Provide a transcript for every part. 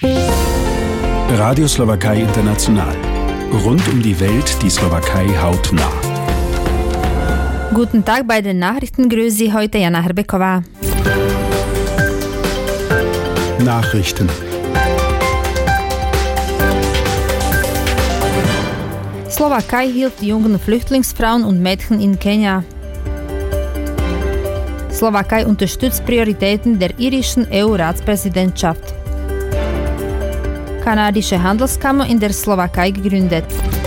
Radio Slowakei International. Rund um die Welt die Slowakei hautnah. Guten Tag, bei den Nachrichten grüßt Sie heute Jana Hrbeková. Nachrichten. Slowakei hilft jungen Flüchtlingsfrauen und Mädchen in Kenia. Slowakei unterstützt Prioritäten der irischen EU-Ratspräsidentschaft. Kanadische Handelskammer in der Slowakei gegründet.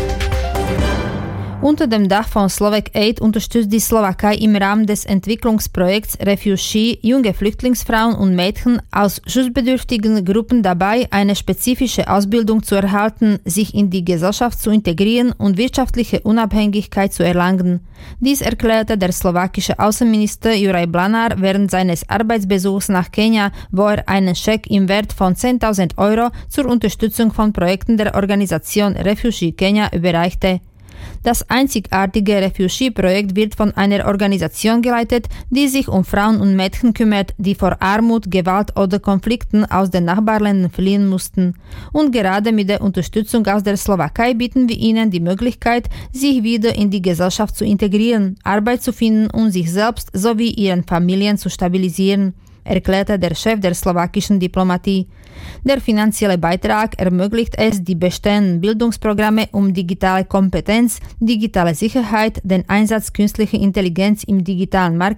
Unter dem Dach von Slovak Aid unterstützt die Slowakei im Rahmen des Entwicklungsprojekts Refugee junge Flüchtlingsfrauen und Mädchen aus schutzbedürftigen Gruppen dabei, eine spezifische Ausbildung zu erhalten, sich in die Gesellschaft zu integrieren und wirtschaftliche Unabhängigkeit zu erlangen. Dies erklärte der slowakische Außenminister Juraj Blanár während seines Arbeitsbesuchs nach Kenia, wo er einen Scheck im Wert von 10.000 € zur Unterstützung von Projekten der Organisation Refugee Kenya überreichte. Das einzigartige Refugee-Projekt wird von einer Organisation geleitet, die sich um Frauen und Mädchen kümmert, die vor Armut, Gewalt oder Konflikten aus den Nachbarländern fliehen mussten. Und gerade mit der Unterstützung aus der Slowakei bieten wir ihnen die Möglichkeit, sich wieder in die Gesellschaft zu integrieren, Arbeit zu finden und sich selbst sowie ihren Familien zu stabilisieren, erklärte der Chef der slowakischen Diplomatie. Der finanzielle Beitrag ermöglicht es, die bestehenden Bildungsprogramme um digitale Kompetenz, digitale Sicherheit, den Einsatz künstlicher Intelligenz im digitalen Marketing